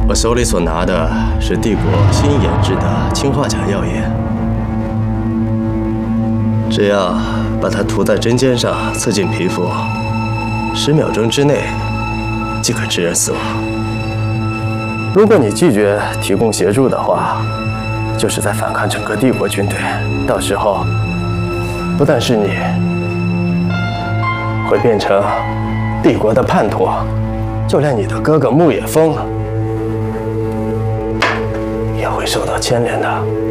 我手里所拿的是帝国新研制的氰化钾药液，只要把它涂在针尖上，刺进皮肤，10秒钟之内即可致人死亡。如果你拒绝提供协助的话，就是在反抗整个帝国军队。到时候，不但是你会变成帝国的叛徒，就连你的哥哥牧野风也会受到牵连的。